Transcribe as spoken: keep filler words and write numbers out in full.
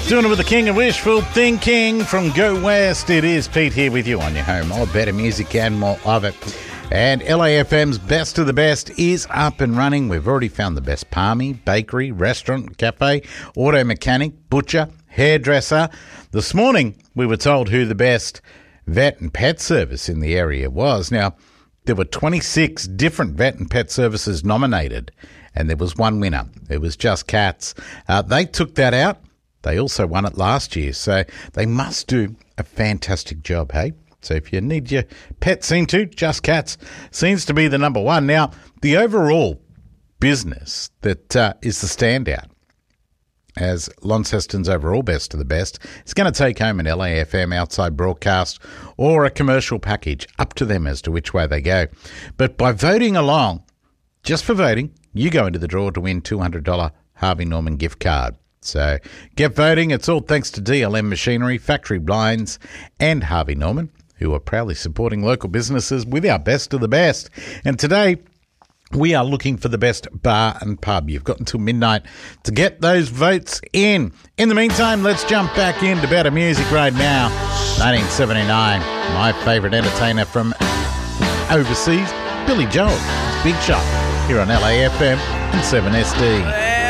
Doing it with the king of wishful thinking from Go West. It is Pete here with you on your home. All better music and more of it. And L A F M's Best of the Best is up and running. We've already found the best palmy, bakery, restaurant, cafe, auto mechanic, butcher, hairdresser. This morning, we were told who the best vet and pet service in the area was. Now, there were twenty-six different vet and pet services nominated, and there was one winner. It was Just Cats. Uh, they took that out. They also won it last year, so they must do a fantastic job, hey? So if you need your pet seen to, Just Cats seems to be the number one. Now, the overall business that uh, is the standout as Launceston's overall best of the best is going to take home an L A F M outside broadcast or a commercial package, up to them as to which way they go. But by voting along, just for voting, you go into the draw to win two hundred dollars Harvey Norman gift card. So get voting. It's all thanks to D L M Machinery, Factory Blinds and Harvey Norman, who are proudly supporting local businesses with our best of the best. And today we are looking for the best bar and pub. You've got until midnight to get those votes in. In the meantime, let's jump back into better music right now. nineteen seventy-nine, my favourite entertainer from overseas, Billy Joel. Big Shot here on L A F M and seven S D.